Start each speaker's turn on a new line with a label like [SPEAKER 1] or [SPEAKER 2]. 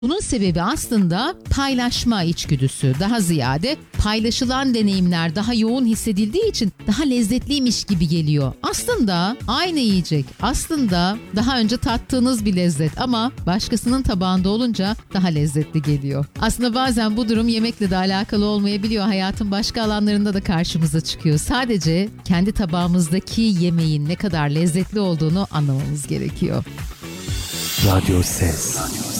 [SPEAKER 1] Bunun sebebi aslında paylaşma içgüdüsü. Daha ziyade paylaşılan deneyimler daha yoğun hissedildiği için daha lezzetliymiş gibi geliyor. Aslında aynı yiyecek, aslında daha önce tattığınız bir lezzet ama başkasının tabağında olunca daha lezzetli geliyor. Aslında bazen bu durum yemekle de alakalı olmayabiliyor. Hayatın başka alanlarında da karşımıza çıkıyor. Sadece kendi tabağımızdaki yemeğin ne kadar lezzetli olduğunu anlamamız gerekiyor.
[SPEAKER 2] Radyo Ses.